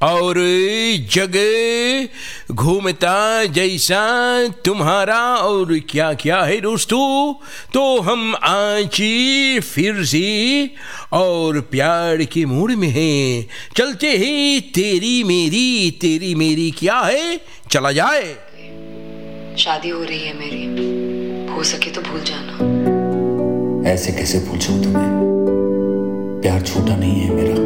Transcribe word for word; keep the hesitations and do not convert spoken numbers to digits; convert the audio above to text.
और जग घूमता जैसा तुम्हारा और क्या क्या है दोस्तों, तो हम आज फिर से और प्यार के मूड में हैं। चलते हैं तेरी मेरी तेरी मेरी क्या है चला जाए। शादी हो रही है मेरी, हो सके तो भूल जाना। ऐसे कैसे भूल जाऊं तुम्हें, प्यार छोटा नहीं है मेरा।